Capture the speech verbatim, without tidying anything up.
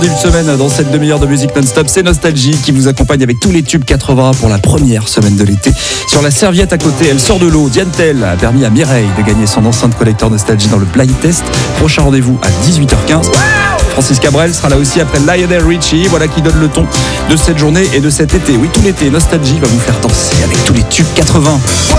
Une semaine dans cette demi-heure de musique non-stop, c'est Nostalgie qui vous accompagne avec tous les tubes quatre-vingts pour la première semaine de l'été. Sur la serviette à côté, elle sort de l'eau. Diane Tell a permis à Mireille de gagner son enceinte collector Nostalgie dans le blind test. Prochain rendez-vous à dix-huit heures quinze. Francis Cabrel sera là aussi après Lionel Richie. Voilà qui donne le ton de cette journée et de cet été. Oui, tout l'été, Nostalgie va vous faire danser avec tous les tubes quatre-vingts.